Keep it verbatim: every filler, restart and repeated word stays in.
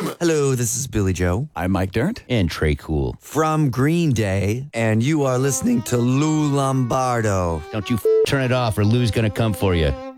Hello, this is Billy Joe. I'm Mike Dirnt. And Trey Cool. From Green Day, and you are listening to Lou Lombardo. Don't you f- turn it off or Lou's gonna come for you.